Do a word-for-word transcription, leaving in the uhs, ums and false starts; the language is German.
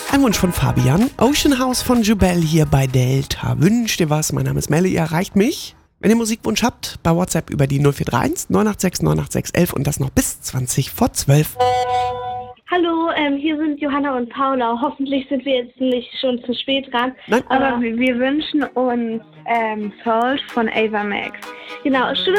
Ein Wunsch von Fabian. Ocean House von Jubel hier bei Delta. Wünscht ihr was? Mein Name ist Melle. Ihr erreicht mich, wenn ihr Musikwunsch habt, bei WhatsApp über die null vier drei eins neun acht sechs neun acht sechs eins eins und das noch bis zwanzig vor zwölf. Hallo, ähm, hier sind Johanna und Paula. Hoffentlich sind wir jetzt nicht schon zu spät dran. Nein. Aber wir, wir wünschen uns ähm, Salt von Ava Max. Genau, schönes